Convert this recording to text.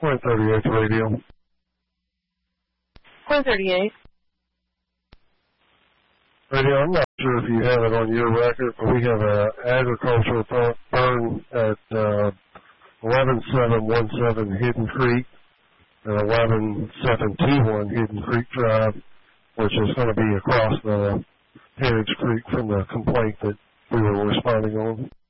Point 38 radio. Point 38. Radio, I'm not sure if you have it on your record, but we have an agricultural burn at 11717 Hidden Creek and 11721 Hidden Creek Drive, which is going to be across the Heritage Creek from the complaint that we were responding on.